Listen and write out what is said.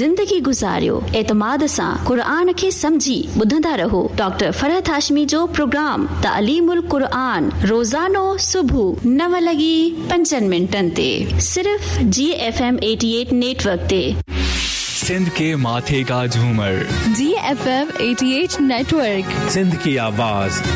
ज़िंदगी गुज़ारियो एतमाद सां क़ुरान खे समझी ॿुधंदा रहो डॉक्टर फरहत हाशमी जो प्रोग्राम तालीमुल क़ुरान रोज़ानो सुबुह 9:05 ते सिर्फ GFM 88 नेटवर्क ते। सिंध के माथे का झूमर GFM 88 नेटवर्क, सिंध की आवाज।